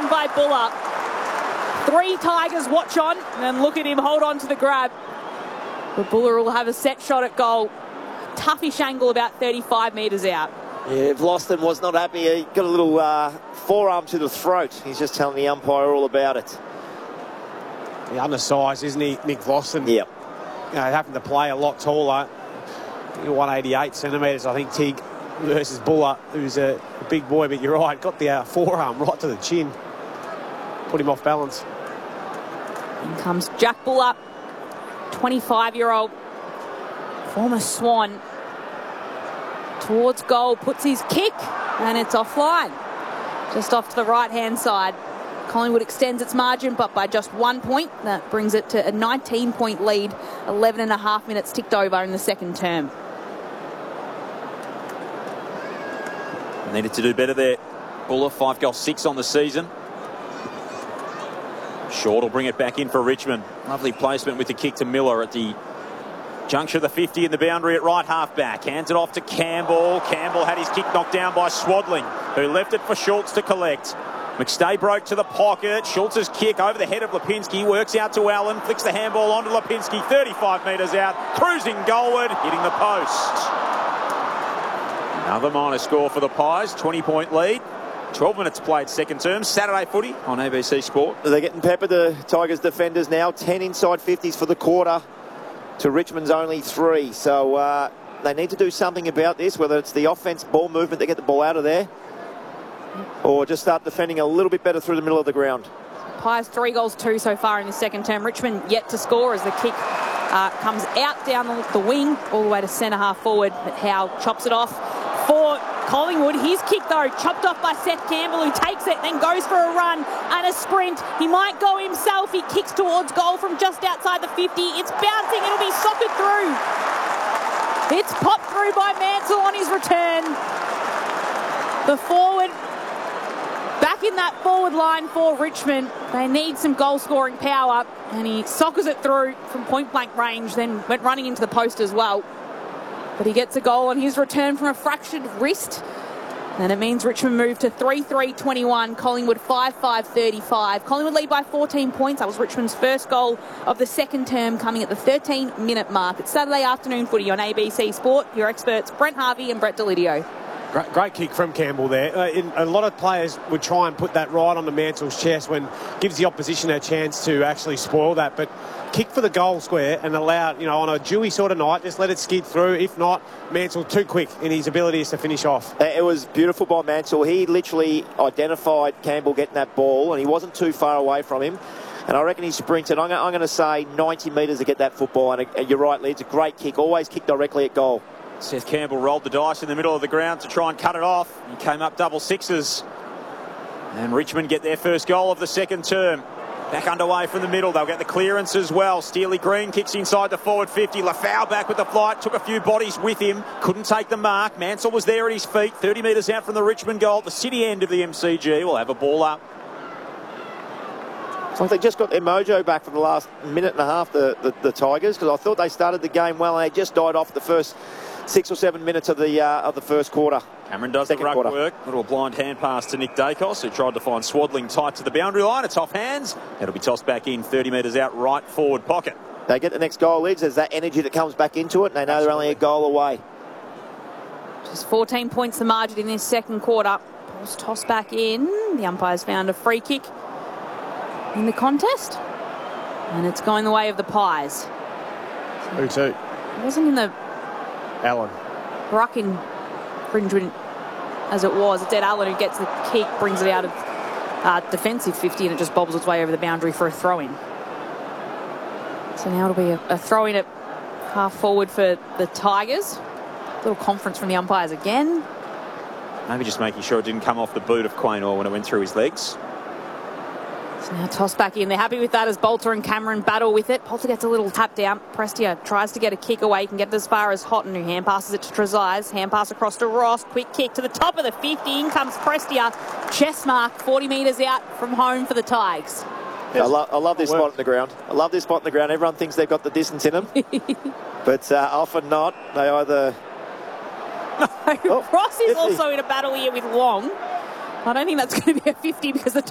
taken by Buller. 3 Tigers watch on, and look at him hold on to the grab. But Buller will have a set shot at goal. Toughish angle about 35 metres out. Yeah, Vlastuin was not happy. He got a little forearm to the throat. He's just telling the umpire all about it. The undersized, isn't he, Nick Vlastuin? Yep. You know, having to play a lot taller. 188 centimetres, I think, Tig, versus Buller, who's a big boy. But you're right, got the forearm right to the chin. Put him off balance. In comes Jack Buller, 25-year-old former Swan. Towards goal, puts his kick, and it's offline. Just off to the right-hand side. Collingwood extends its margin, but by just 1 point. That brings it to a 19-point lead. 11.5 minutes ticked over in the second term. Needed to do better there. Buller, 5 goals, 6 on the season. Short will bring it back in for Richmond. Lovely placement with the kick to Miller at the juncture of the 50 in the boundary at right half-back. Hands it off to Campbell. Campbell had his kick knocked down by Swadling, who left it for Schultz to collect. McStay broke to the pocket. Schultz's kick over the head of Lipinski. Works out to Allen. Flicks the handball onto Lipinski. 35 metres out. Cruising goalward. Hitting the post. Another minor score for the Pies. 20-point lead. 12 minutes played second term. Saturday footy on ABC Sport. They're getting peppered, the Tigers defenders now. 10 inside 50s for the quarter to Richmond's only 3. So they need to do something about this, whether it's the offense ball movement to get the ball out of there, or just start defending a little bit better through the middle of the ground. Pies 3 goals 2 so far in the second term. Richmond yet to score as the kick comes out down the wing all the way to centre half forward. But Howe chops it off for Collingwood. His kick though chopped off by Seth Campbell, who takes it, then goes for a run and a sprint. He might go himself. He kicks towards goal from just outside the 50. It's bouncing. It'll be socketed through. It's popped through by Mansell on his return. The forward back in that forward line for Richmond. They need some goal-scoring power, and he soccers it through from point-blank range, then went running into the post as well. But he gets a goal on his return from a fractured wrist, and it means Richmond move to 3-3-21, Collingwood 5-5-35. Collingwood lead by 14 points. That was Richmond's first goal of the second term, coming at the 13-minute mark. It's Saturday afternoon footy on ABC Sport. Your experts, Brent Harvey and Brett Delidio. Great kick from Campbell there. A lot of players would try and put that right on the Mansell's chest when gives the opposition a chance to actually spoil that. But kick for the goal square and allow, you know, on a dewy sort of night, just let it skid through. If not, Mansell too quick in his abilities to finish off. It was beautiful by Mansell. He literally identified Campbell getting that ball, and he wasn't too far away from him. And I reckon he sprinted, I'm going to say 90 metres to get that football. And you're right, Lee, it's a great kick. Always kick directly at goal. Seth Campbell rolled the dice in the middle of the ground to try and cut it off. He came up double sixes. And Richmond get their first goal of the second term. Back underway from the middle. They'll get the clearance as well. Steely Green kicks inside the forward 50. Lafau back with the flight. Took a few bodies with him. Couldn't take the mark. Mansell was there at his feet. 30 metres out from the Richmond goal. The city end of the MCG will have a ball up. It's like they just got their mojo back from the last minute and a half, the Tigers, because I thought they started the game well and they just died off the first 6 or 7 minutes of the first quarter. Cameron does the ruck work. Little blind hand pass to Nick Dacos, who tried to find Swadling tight to the boundary line. It's off hands. It'll be tossed back in 30 metres out right forward pocket. They get the next goal, Lids. There's that energy that comes back into it, and they know they're only a goal away. Just 14 points the margin in this second quarter. Ball's tossed back in. The umpires found a free kick in the contest, and it's going the way of the Pies. Who to? It wasn't in the Allen ruck infringement as it was. It's Ed Allen who gets the kick, brings it out of defensive 50, and it just bobbles its way over the boundary for a throw-in. So now it'll be a throw-in at half forward for the Tigers. Little conference from the umpires again. Maybe just making sure it didn't come off the boot of Quaynor when it went through his legs. So now tossed back in. They're happy with that as Bolter and Cameron battle with it. Bolter gets a little tap down. Prestia tries to get a kick away. He can get it as far as Houghton, who hand passes it to Trezise. Hand pass across to Ross. Quick kick to the top of the 50. In comes Prestia. Chest mark 40 metres out from home for the Tigers. Yeah, I love this spot in the ground. I love this spot in the ground. Everyone thinks they've got the distance in them. But often not. They either... Ross is also in a battle here with Wong. I don't think that's going to be a 50 because the